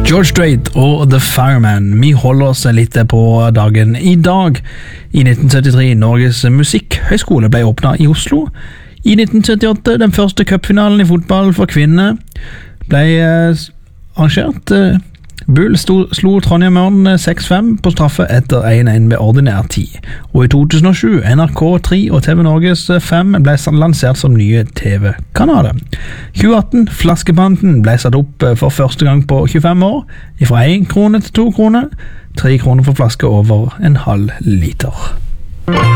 George Strait og The Fireman. Vi holder oss litt på dagen i dag. I 1973 Norges Musikkhøgskole ble åpnet i Oslo. I 1978 den første cupfinalen i fotball for kvinner ble arrangert. Bull slo Trondheim Ørn 6-5 på straffe etter 1-1 ved ordinær tid. Og i 2007 NRK3 og TV Norges 5 ble lansert som nye TV-kanaler. 2018 Flaskebanden ble satt opp for første gang på 25 år, fra 1 krone til 2 kroner, 3 kroner for flaske over en halv liter.